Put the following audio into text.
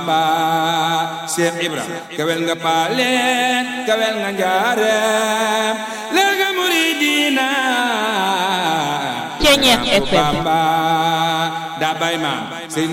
Bamba Cheikh Ibra kawel nga paaleen kawel nga njaareem leer nga muridina Ceñeex FM Bamba da bay maam